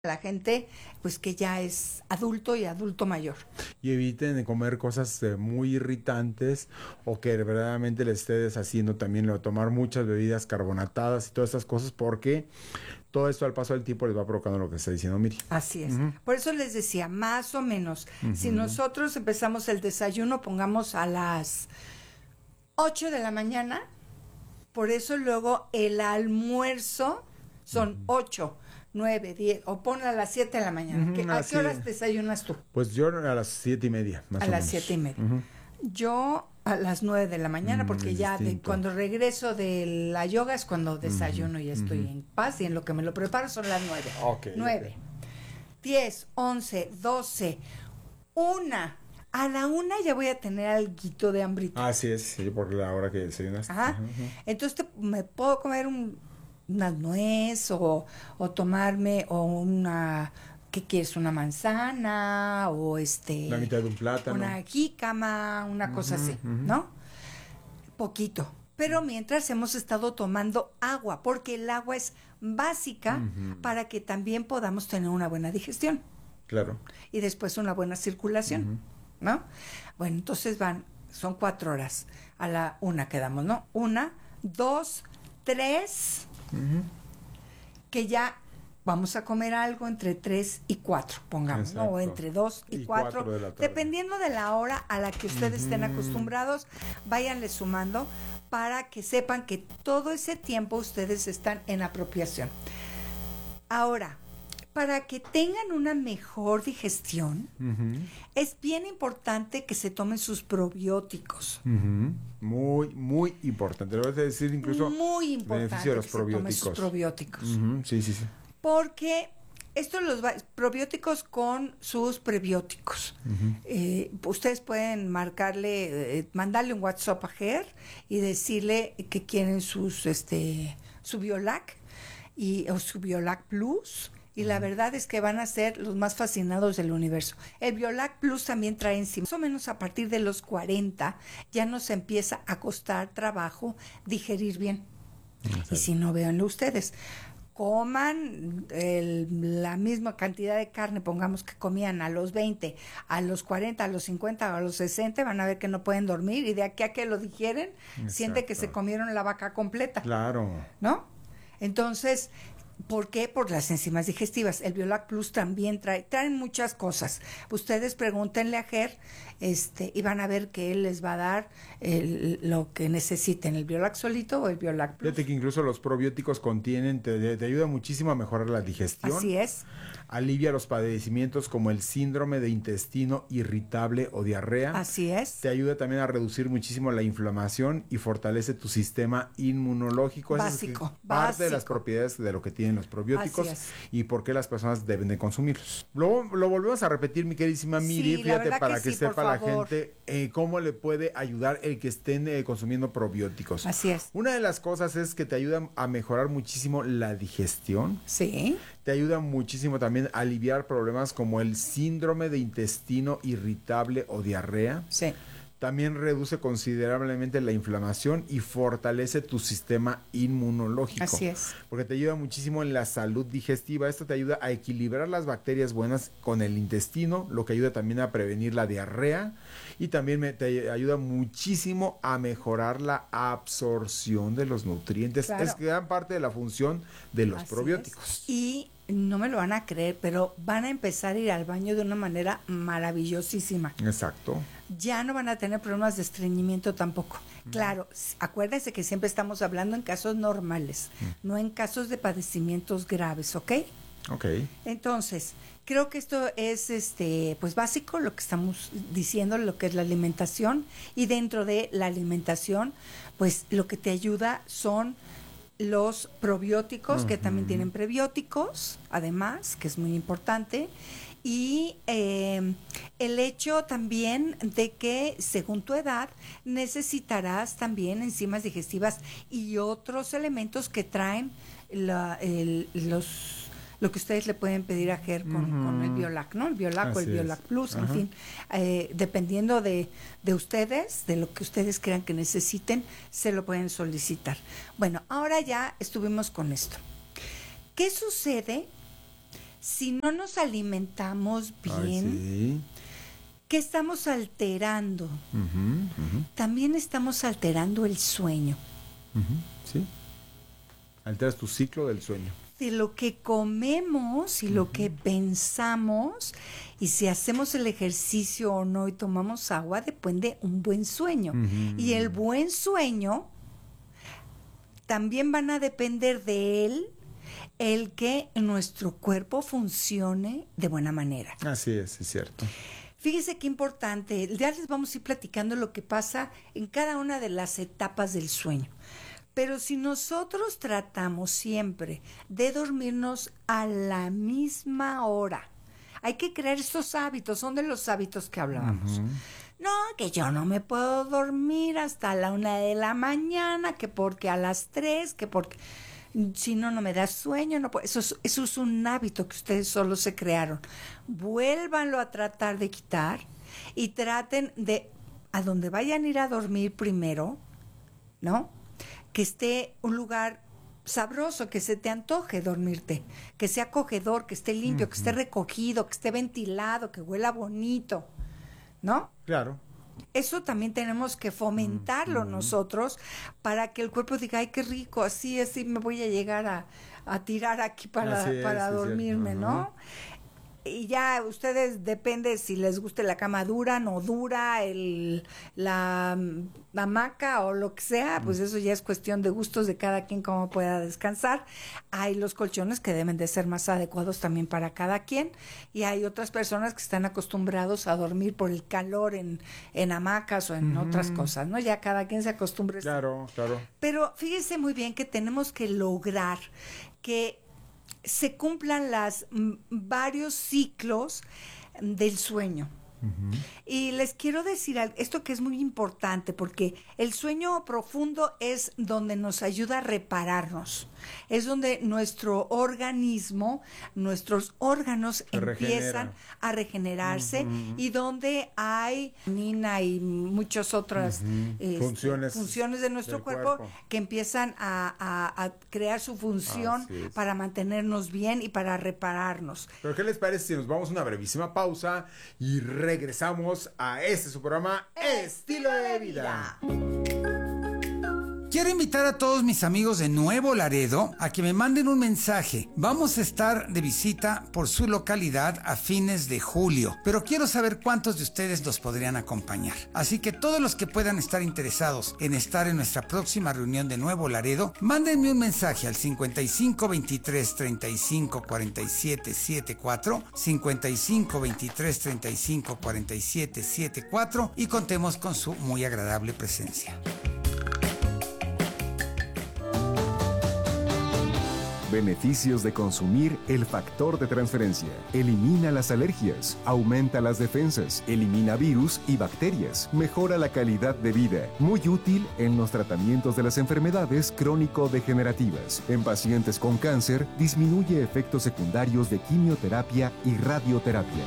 la gente pues que ya es adulto y adulto mayor. Y eviten comer cosas muy irritantes o que verdaderamente les esté deshaciendo también tomar muchas bebidas carbonatadas y todas estas cosas, porque todo esto al paso del tiempo les va provocando lo que está diciendo Miri. Así es. Por eso les decía, más o menos, si nosotros empezamos el desayuno, pongamos a las 8 de la mañana, por eso luego el almuerzo son 8, 9, 10, o ponla a las 7 de la mañana. ¿A qué horas desayunas tú? Pues yo a las 7:30, más o menos. A las 7:30. Yo a las 9 de la mañana, porque ya cuando regreso de la yoga es cuando desayuno y estoy en paz, y en lo que me lo preparo son las 9. Okay, 9, 10, 11, 12, 1. A la 1 ya voy a tener alguito de hambrita. Así es, sí, por la hora que desayunaste. Ajá. Entonces me puedo comer una nuez o tomarme una, ¿qué quieres? Una manzana o la mitad de un plátano, una jícama, una cosa así, ¿no? Poquito. Pero mientras hemos estado tomando agua, porque el agua es básica para que también podamos tener una buena digestión. Claro. Y después una buena circulación, ¿no? Bueno, entonces son 4 horas. A la 1 quedamos, ¿no? 1, 2, 3, que ya vamos a comer algo entre 3 y 4, pongamos, exacto, ¿no? O entre 2 y 4, dependiendo de la hora a la que ustedes estén acostumbrados, váyanle sumando para que sepan que todo ese tiempo ustedes están en apropiación. Ahora, para que tengan una mejor digestión, es bien importante que se tomen sus probióticos. Muy, muy importante. Le voy a decir incluso muy importante beneficio de los que se tomen sus probióticos. Sí. Porque probióticos con sus prebióticos. Ustedes pueden mandarle un WhatsApp a Ger y decirle que quieren su Biolac o su Biolac Plus. Y la verdad es que van a ser los más fascinados del universo. El Biolac Plus también trae encima, más o menos a partir de los 40, ya nos empieza a costar trabajo digerir bien. Y si no, véanlo ustedes. Coman la misma cantidad de carne, pongamos que comían a los 20, a los 40, a los 50, a los 60, van a ver que no pueden dormir, y de aquí a que lo digieren, siente que se comieron la vaca completa. Claro. ¿No? Entonces, ¿por qué? Por las enzimas digestivas. El Biolac Plus también traen muchas cosas. Ustedes pregúntenle a Ger, y van a ver que él les va a dar lo que necesiten, el Biolac solito o el Biolac Plus. Fíjate que incluso los probióticos te ayuda muchísimo a mejorar la digestión. Así es. Alivia los padecimientos como el síndrome de intestino irritable o diarrea. Así es. Te ayuda también a reducir muchísimo la inflamación y fortalece tu sistema inmunológico. Básico. Es parte de las propiedades de lo que tienen los probióticos y por qué las personas deben de consumirlos. Lo volvemos a repetir, mi queridísima Miri, fíjate, para que sepa la gente cómo le puede ayudar el que estén consumiendo probióticos. Así es. Una de las cosas es que te ayudan a mejorar muchísimo la digestión. Sí. Te ayuda muchísimo también a aliviar problemas como el síndrome de intestino irritable o diarrea. Sí. También reduce considerablemente la inflamación y fortalece tu sistema inmunológico. Así es. Porque te ayuda muchísimo en la salud digestiva. Esto te ayuda a equilibrar las bacterias buenas con el intestino, lo que ayuda también a prevenir la diarrea, y también te ayuda muchísimo a mejorar la absorción de los nutrientes. Claro. Es gran parte de la función de los probióticos. Y no me lo van a creer, pero van a empezar a ir al baño de una manera maravillosísima. Exacto. Ya no van a tener problemas de estreñimiento tampoco. Claro, acuérdense que siempre estamos hablando en casos normales, no en casos de padecimientos graves, ¿ok? Ok. Entonces, creo que esto es pues básico, lo que estamos diciendo, lo que es la alimentación, y dentro de la alimentación, pues lo que te ayuda son los probióticos, que también tienen prebióticos, además, que es muy importante, y el hecho también de que según tu edad necesitarás también enzimas digestivas y otros elementos que traen lo que ustedes le pueden pedir a Ger con el Biolac, ¿no? El Biolac o el Biolac Plus, en fin, dependiendo de ustedes, de lo que ustedes crean que necesiten, se lo pueden solicitar. Bueno, ahora ya estuvimos con esto. ¿Qué sucede si no nos alimentamos bien, Ay, sí. ¿qué estamos alterando? También estamos alterando el sueño. Sí. Alteras tu ciclo del sueño. De lo que comemos y lo que pensamos, y si hacemos el ejercicio o no y tomamos agua, depende un buen sueño. Y el buen sueño también van a depender de él el que nuestro cuerpo funcione de buena manera. Así es cierto. Fíjese qué importante, ya les vamos a ir platicando lo que pasa en cada una de las etapas del sueño. Pero si nosotros tratamos siempre de dormirnos a la misma hora, hay que crear estos hábitos, son de los hábitos que hablábamos. No, que yo no me puedo dormir hasta la 1 de la mañana, que porque a las 3, que porque si no, no me da sueño. No puedo. Eso es un hábito que ustedes solo se crearon. Vuélvanlo a tratar de quitar y traten de, a donde vayan a ir a dormir primero, ¿no? Que esté un lugar sabroso, que se te antoje dormirte, que sea acogedor, que esté limpio, que esté recogido, que esté ventilado, que huela bonito, ¿no? Claro. Eso también tenemos que fomentarlo nosotros para que el cuerpo diga, ay, qué rico, así me voy a llegar a tirar aquí para dormirme, ¿no? Y ya ustedes depende si les guste la cama dura, no dura, la hamaca o lo que sea, pues eso ya es cuestión de gustos de cada quien cómo pueda descansar. Hay los colchones que deben de ser más adecuados también para cada quien, y hay otras personas que están acostumbrados a dormir por el calor en hamacas o en otras cosas, ¿no? Ya cada quien se acostumbra. Claro. Pero fíjense muy bien que tenemos que lograr que se cumplan varios ciclos del sueño. Y les quiero decir esto que es muy importante, porque el sueño profundo es donde nos ayuda a repararnos, es donde nuestro organismo, nuestros órganos empiezan a regenerarse, y donde hay nina y muchas otras funciones de nuestro cuerpo que empiezan a crear su función para mantenernos bien y para repararnos. Pero ¿qué les parece si nos vamos a una brevísima pausa y regresamos a su programa Estilo de Vida? Quiero invitar a todos mis amigos de Nuevo Laredo a que me manden un mensaje. Vamos a estar de visita por su localidad a fines de julio, pero quiero saber cuántos de ustedes nos podrían acompañar. Así que todos los que puedan estar interesados en estar en nuestra próxima reunión de Nuevo Laredo, mándenme un mensaje al 55 23 35 47 74, 55 23 35 47 74, y contemos con su muy agradable presencia. Beneficios de consumir el factor de transferencia. Elimina las alergias, aumenta las defensas, elimina virus y bacterias, mejora la calidad de vida. Muy útil en los tratamientos de las enfermedades crónico-degenerativas. En pacientes con cáncer, disminuye efectos secundarios de quimioterapia y radioterapia.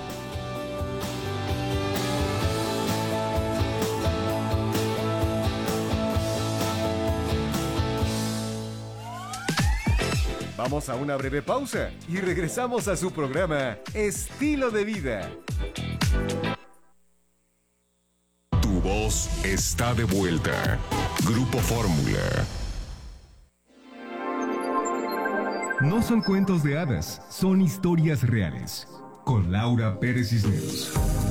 Vamos a una breve pausa y regresamos a su programa Estilo de Vida. Tu voz está de vuelta. Grupo Fórmula. No son cuentos de hadas, son historias reales. Con Laura Pérez Cisneros.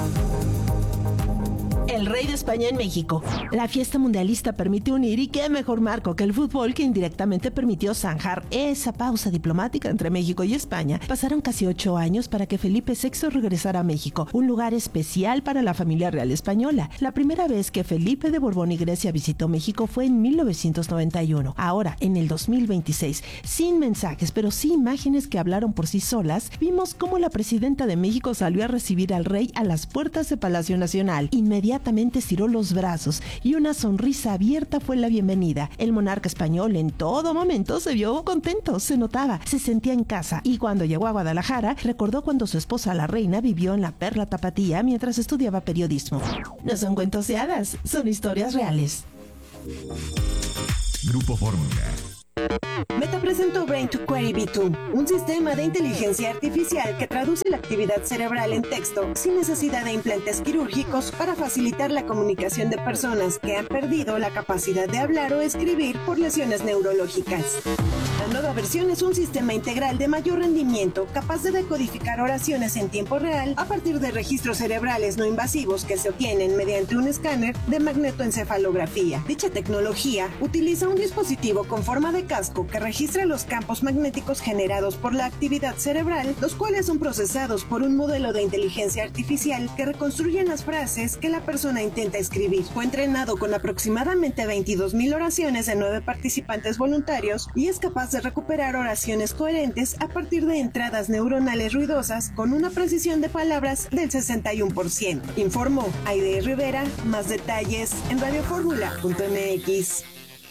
El rey de España en México. La fiesta mundialista permitió unir, y qué mejor marco que el fútbol, que indirectamente permitió zanjar esa pausa diplomática entre México y España. Pasaron casi 8 años para que Felipe VI regresara a México, un lugar especial para la familia real española. La primera vez que Felipe de Borbón y Grecia visitó México fue en 1991. Ahora, en el 2026, sin mensajes, pero sí imágenes que hablaron por sí solas, vimos cómo la presidenta de México salió a recibir al rey a las puertas de Palacio Nacional. Inmediatamente estiró los brazos y una sonrisa abierta fue la bienvenida. El monarca español en todo momento se vio contento, se notaba, se sentía en casa, y cuando llegó a Guadalajara recordó cuando su esposa la reina vivió en la Perla Tapatía mientras estudiaba periodismo. No son cuentos de hadas, son historias reales. Grupo Fórmula. Meta presentó Brain to Query V2, un sistema de inteligencia artificial que traduce la actividad cerebral en texto sin necesidad de implantes quirúrgicos para facilitar la comunicación de personas que han perdido la capacidad de hablar o escribir por lesiones neurológicas. La nueva versión es un sistema integral de mayor rendimiento capaz de decodificar oraciones en tiempo real a partir de registros cerebrales no invasivos que se obtienen mediante un escáner de magnetoencefalografía. Dicha tecnología utiliza un dispositivo con forma de casco que registra los campos magnéticos generados por la actividad cerebral, los cuales son procesados por un modelo de inteligencia artificial que reconstruyen las frases que la persona intenta escribir. Fue entrenado con aproximadamente 22,000 oraciones de 9 participantes voluntarios y es capaz de recuperar oraciones coherentes a partir de entradas neuronales ruidosas con una precisión de palabras del 61%. Informó Aide Rivera. Más detalles en radioformula.mx.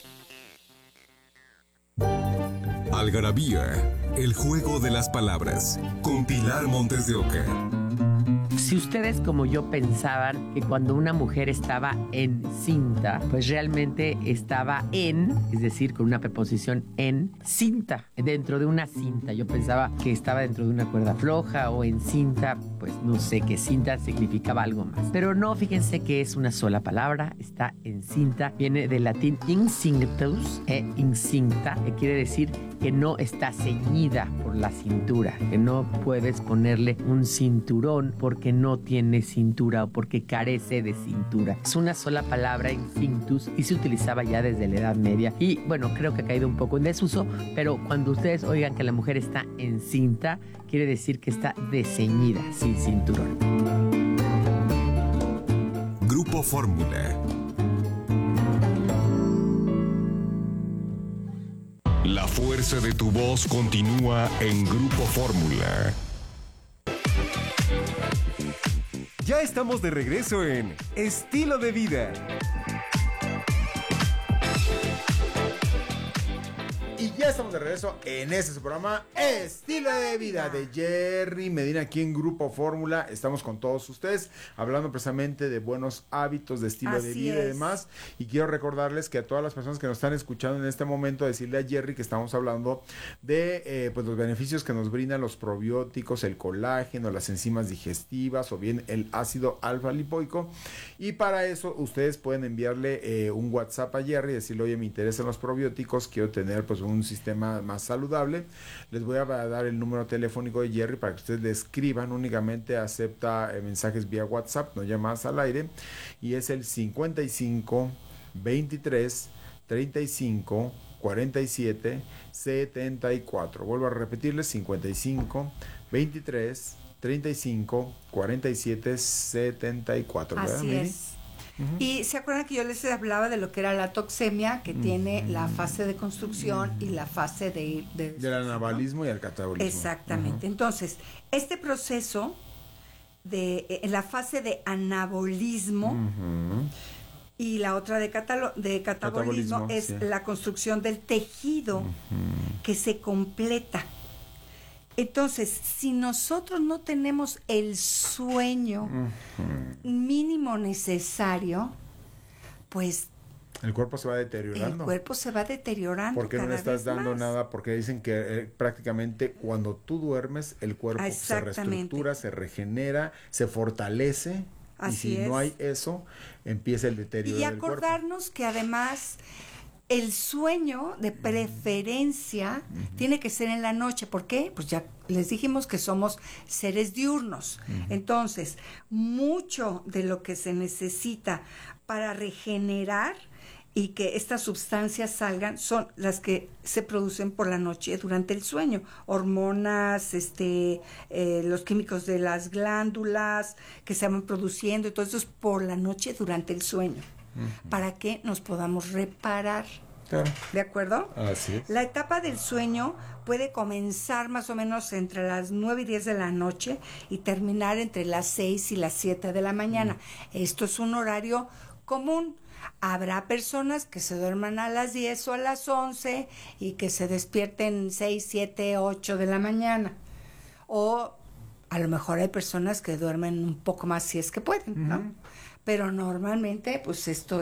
Algarabía, el juego de las palabras, con Pilar Montes de Oca. Si ustedes como yo pensaban que cuando una mujer estaba encinta, pues realmente estaba es decir, con una preposición en, cinta, dentro de una cinta. Yo pensaba que estaba dentro de una cuerda floja o encinta, pues no sé, que cinta significaba algo más. Pero no, fíjense que es una sola palabra, está encinta, viene del latín incinctus, incinta, que quiere decir que no está ceñida por la cintura, que no puedes ponerle un cinturón porque no tiene cintura o porque carece de cintura. Es una sola palabra, incinctus, y se utilizaba ya desde la Edad Media. Y bueno, creo que ha caído un poco en desuso, pero cuando ustedes oigan que la mujer está encinta, quiere decir que está desceñida, sin cinturón. Grupo Fórmula. La fuerza de tu voz continúa en Grupo Fórmula. Ya estamos de regreso en Estilo de Vida. Y ya estamos de regreso en este su programa Estilo de Vida de Jerry Medina aquí en Grupo Fórmula. Estamos con todos ustedes hablando precisamente de buenos hábitos, de estilo de vida y demás. Y quiero recordarles que a todas las personas que nos están escuchando en este momento, decirle a Jerry que estamos hablando de pues los beneficios que nos brindan los probióticos, el colágeno, las enzimas digestivas o bien el ácido alfa lipoico. Y para eso ustedes pueden enviarle un WhatsApp a Jerry y decirle, oye, me interesan los probióticos, quiero tener pues un sistema más saludable. Les voy a dar el número telefónico de Jerry para que ustedes le escriban. Únicamente acepta mensajes vía WhatsApp, no llamadas al aire, y es el 55 23 35 47 74. Vuelvo a repetirles: 55 23 35 47 74. Así ¿verdad, es. Y se acuerdan que yo les hablaba de lo que era la toxemia, que tiene la fase de construcción y la fase del anabolismo, ¿no? Y el catabolismo. Exactamente. Entonces, este proceso en la fase de anabolismo y la otra de catabolismo es la construcción del tejido que se completa. Entonces, si nosotros no tenemos el sueño mínimo necesario, pues el cuerpo se va deteriorando. El cuerpo se va deteriorando. ¿Por qué no le estás dando nada? Porque dicen que prácticamente cuando tú duermes, el cuerpo se reestructura, se regenera, se fortalece. Así y si no hay eso, empieza el deterioro del cuerpo. Y acordarnos que además el sueño de preferencia tiene que ser en la noche. ¿Por qué? Pues ya les dijimos que somos seres diurnos. Entonces, mucho de lo que se necesita para regenerar y que estas sustancias salgan son las que se producen por la noche durante el sueño. Hormonas, los químicos de las glándulas que se van produciendo, y todo eso es por la noche durante el sueño. Para que nos podamos reparar. Claro. ¿De acuerdo? Así es. La etapa del sueño puede comenzar más o menos entre las 9 y 10 de la noche y terminar entre las 6 y las 7 de la mañana. Esto es un horario común. Habrá personas que se duerman a las 10 o a las 11 y que se despierten 6, 7, 8 de la mañana. O a lo mejor hay personas que duermen un poco más si es que pueden, ¿no? Pero normalmente, pues esto es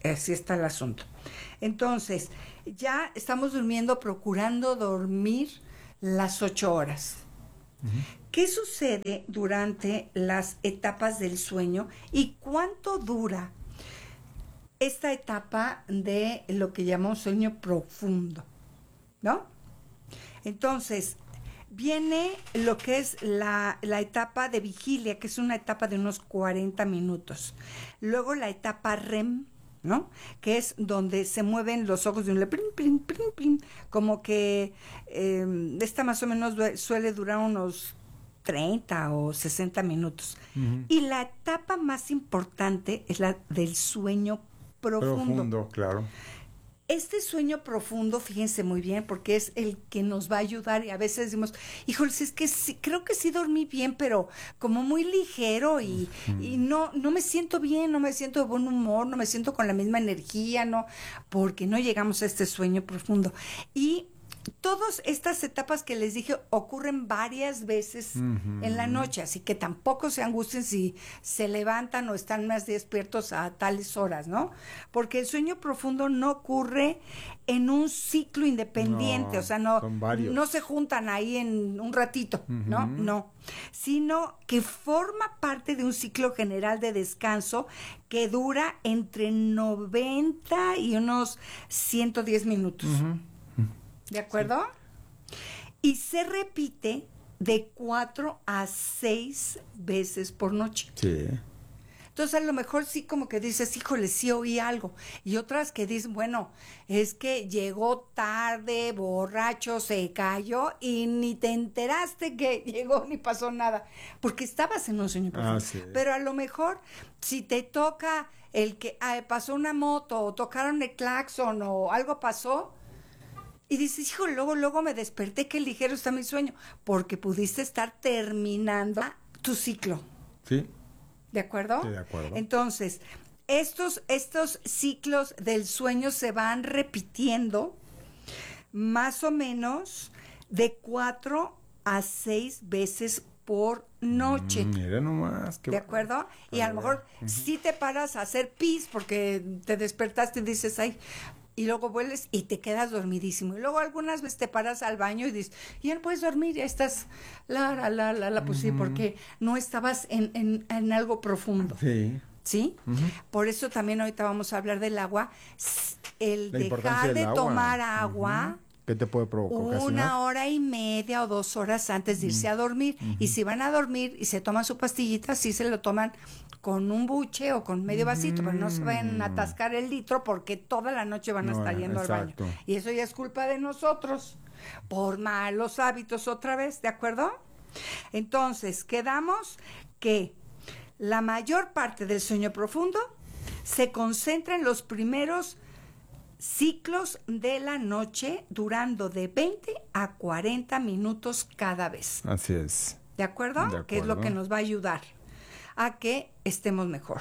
Así está el asunto. Entonces, ya estamos durmiendo, procurando dormir las 8 horas. ¿Qué sucede durante las etapas del sueño y cuánto dura esta etapa de lo que llamamos sueño profundo? ¿No? Entonces, viene lo que es la etapa de vigilia, que es una etapa de unos 40 minutos. Luego la etapa REM, ¿no? Que es donde se mueven los ojos de un plin, plin, plin, plin, como que esta más o menos suele durar unos 30 o 60 minutos. Y la etapa más importante es la del sueño profundo. Claro. Este sueño profundo, fíjense muy bien, porque es el que nos va a ayudar y a veces decimos, híjoles, es que sí, creo que sí dormí bien, pero como muy ligero y no me siento bien, no me siento de buen humor, no me siento con la misma energía, no, porque no llegamos a este sueño profundo. Y todas estas etapas que les dije ocurren varias veces en la noche, así que tampoco se angustien si se levantan o están más despiertos a tales horas, ¿no? Porque el sueño profundo no ocurre en un ciclo independiente, o sea, no se juntan ahí en un ratito, no, sino que forma parte de un ciclo general de descanso que dura entre 90 y unos 110 minutos. ¿De acuerdo? Sí. Y se repite de 4 a 6 veces por noche. Sí. Entonces, a lo mejor sí como que dices, híjole, sí oí algo. Y otras que dicen, bueno, es que llegó tarde, borracho, se cayó y ni te enteraste que llegó ni pasó nada. Porque estabas en un sueño profundo. Sí. Pero a lo mejor, si te toca el que pasó una moto o tocaron el claxon o algo pasó, y dices, hijo, luego me desperté, qué ligero está mi sueño, porque pudiste estar terminando tu ciclo. Sí. ¿De acuerdo? Sí, de acuerdo. Entonces, estos ciclos del sueño se van repitiendo más o menos de 4 a 6 veces por noche. Mira nomás. ¿De acuerdo? Y a lo mejor si te paras a hacer pis porque te despertaste y dices, ay, y luego vuelves y te quedas dormidísimo. Y luego algunas veces te paras al baño y dices, ya no puedes dormir, ya estás, pues sí, porque no estabas en algo profundo. Sí. ¿Sí? Por eso también ahorita vamos a hablar del agua. El dejar de tomar agua. ¿Qué te puede provocar? 1 hora y media o 2 horas antes de irse a dormir. Y si van a dormir y se toman su pastillita, sí se lo toman con un buche o con medio vasito, pero no se vayan a atascar el litro porque toda la noche van a estar yendo al baño. Y eso ya es culpa de nosotros, por malos hábitos otra vez, ¿de acuerdo? Entonces, quedamos que la mayor parte del sueño profundo se concentra en los primeros ciclos de la noche, durando de 20 a 40 minutos cada vez. Así es. ¿De acuerdo? De acuerdo. Que es lo que nos va a ayudar a que estemos mejor.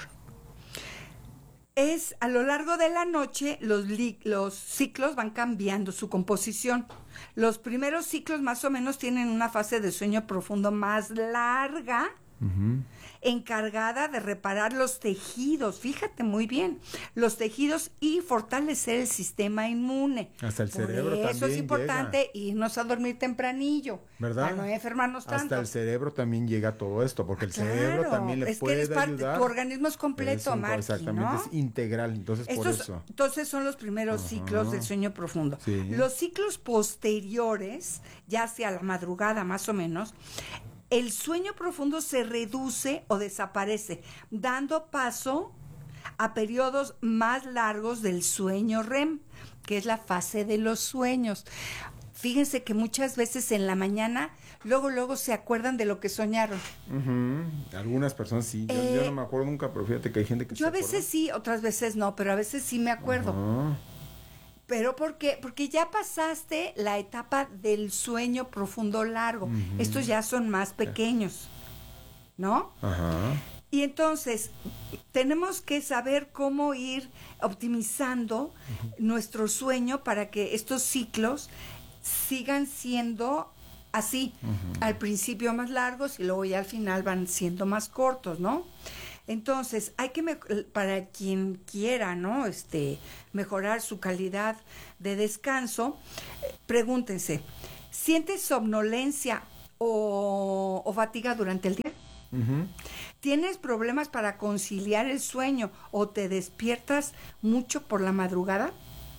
Es a lo largo de la noche, los ciclos van cambiando su composición. Los primeros ciclos más o menos tienen una fase de sueño profundo más larga, encargada de reparar los tejidos, fíjate muy bien, los tejidos y fortalecer el sistema inmune. Hasta el cerebro también. Eso es importante, llega. Irnos a dormir tempranillo, ¿verdad? para no enfermarnos tanto. Hasta el cerebro también llega todo esto, porque el cerebro también le puede ayudar. Tu organismo es completo, Marqui, exactamente, ¿no? es integral, entonces por eso. Entonces son los primeros ciclos del sueño profundo. Sí. Los ciclos posteriores, ya sea la madrugada más o menos, el sueño profundo se reduce o desaparece, dando paso a periodos más largos del sueño REM, que es la fase de los sueños. Fíjense que muchas veces en la mañana, luego se acuerdan de lo que soñaron. Algunas personas sí, yo no me acuerdo nunca, pero fíjate que hay gente que yo a veces sí, otras veces no, pero a veces sí me acuerdo. ¿Pero por qué? Porque ya pasaste la etapa del sueño profundo largo. Estos ya son más pequeños, ¿no? Y entonces, tenemos que saber cómo ir optimizando nuestro sueño para que estos ciclos sigan siendo así. Al principio más largos y luego ya al final van siendo más cortos, ¿no? Entonces, hay que para quien quiera, ¿no? Mejorar su calidad de descanso, pregúntense, ¿sientes somnolencia o fatiga durante el día? Ujú. ¿Tienes problemas para conciliar el sueño o te despiertas mucho por la madrugada?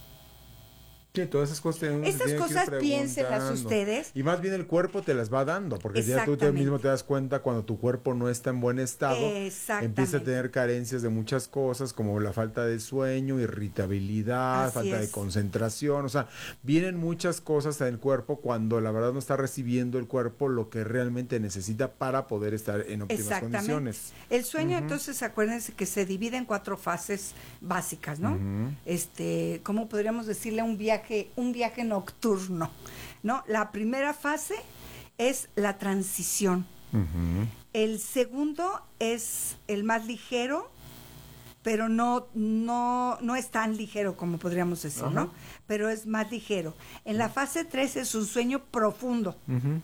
Sí, todas esas cosas, Estas cosas piénsenlas preguntando. ustedes. Y más bien el cuerpo te las va dando, porque ya tú Exactamente. mismo te das cuenta cuando tu cuerpo no está en buen estado, Exactamente. empieza a tener carencias de muchas cosas, como la falta de sueño, irritabilidad, Así falta de es. concentración, o sea, vienen muchas cosas en el cuerpo cuando la verdad no está recibiendo el cuerpo lo que realmente necesita para poder estar en óptimas Exactamente. condiciones. El sueño, entonces, acuérdense que se divide en 4 fases básicas, ¿no? ¿Cómo podríamos decirle? Un viaje nocturno, ¿no? La primera fase es la transición. Ujú. El segundo es el más ligero, pero no es tan ligero como podríamos decir, Ajá. ¿no? Pero es más ligero. En la fase 3 es un sueño profundo. Ujú.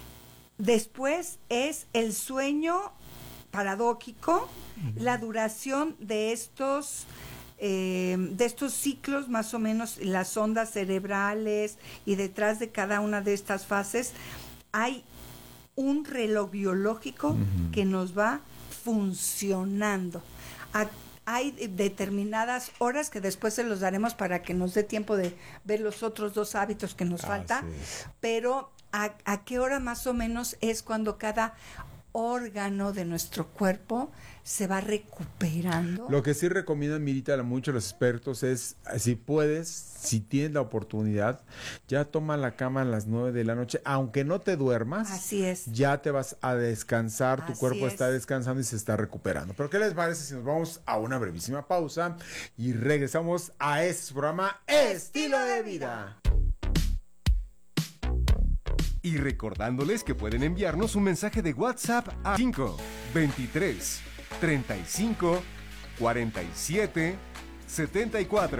Después es el sueño paradójico, la duración de estos ciclos, más o menos las ondas cerebrales, y detrás de cada una de estas fases hay un reloj biológico que nos va funcionando. Hay determinadas horas que después se los daremos para que nos dé tiempo de ver los otros 2 hábitos que nos falta, Así es. pero ¿a qué hora más o menos es cuando cada órgano de nuestro cuerpo se va recuperando? Lo que sí recomiendan, Mirita, mucho los expertos es, si puedes, si tienes la oportunidad, ya toma la cama a las 9 de la noche, aunque no te duermas. Así es. Ya te vas a descansar, tu Así cuerpo es. está descansando y se está recuperando. Pero ¿qué les parece si nos vamos a una brevísima pausa y regresamos a este programa Estilo de Vida? Y recordándoles que pueden enviarnos un mensaje de WhatsApp a 5 23 35 47 74.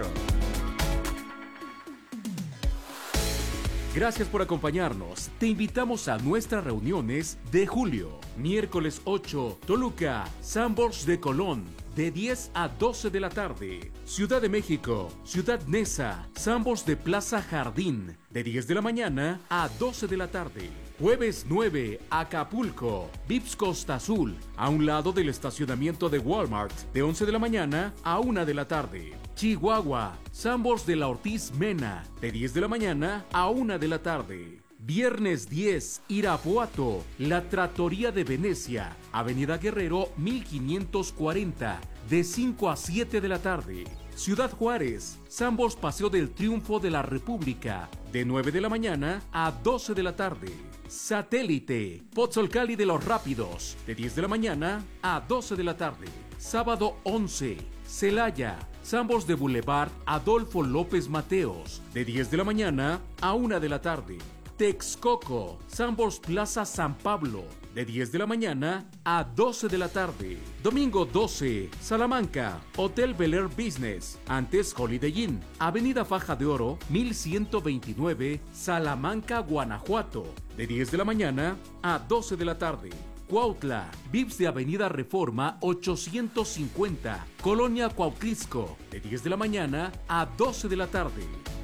Gracias por acompañarnos. Te invitamos a nuestras reuniones de julio. Miércoles 8, Toluca, Sanborns de Colón, de 10 a 12 de la tarde. Ciudad de México, Ciudad Neza, Sanborns de Plaza Jardín, de 10 de la mañana a 12 de la tarde. Jueves 9, Acapulco, Vips Costa Azul, a un lado del estacionamiento de Walmart, de 11 de la mañana a 1 de la tarde. Chihuahua, Sanborns de la Ortiz Mena, de 10 de la mañana a 1 de la tarde. Viernes 10, Irapuato, La Trattoria de Venecia, Avenida Guerrero 1540, de 5 a 7 de la tarde. Ciudad Juárez, Sanborns Paseo del Triunfo de la República, de 9 de la mañana a 12 de la tarde. Satélite, Pozzolcali de los Rápidos, de 10 de la mañana a 12 de la tarde. Sábado 11, Celaya, Sanborns de Boulevard Adolfo López Mateos, de 10 de la mañana a 1 de la tarde. Texcoco, Sanborns Plaza San Pablo, de 10 de la mañana a 12 de la tarde. Domingo 12, Salamanca, Hotel Bel Air Business, antes Holiday Inn, Avenida Faja de Oro, 1129, Salamanca, Guanajuato, de 10 de la mañana a 12 de la tarde. Cuautla, Vips de Avenida Reforma 850, Colonia Cuautlisco, de 10 de la mañana a 12 de la tarde.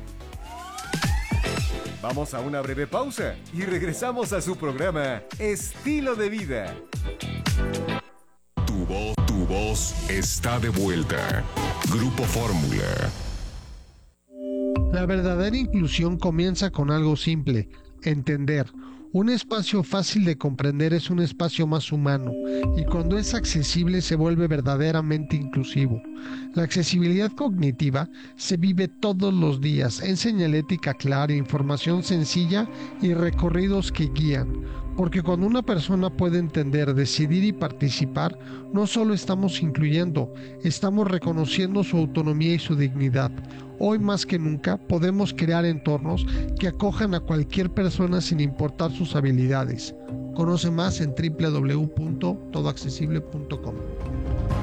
Vamos a una breve pausa y regresamos a su programa Estilo de Vida. Tu voz está de vuelta. Grupo Fórmula. La verdadera inclusión comienza con algo simple: entender. Un espacio fácil de comprender es un espacio más humano, y cuando es accesible se vuelve verdaderamente inclusivo. La accesibilidad cognitiva se vive todos los días en señalética clara, información sencilla y recorridos que guían. Porque cuando una persona puede entender, decidir y participar, no solo estamos incluyendo, estamos reconociendo su autonomía y su dignidad. Hoy más que nunca podemos crear entornos que acojan a cualquier persona sin importar sus habilidades. Conoce más en www.todoaccesible.com.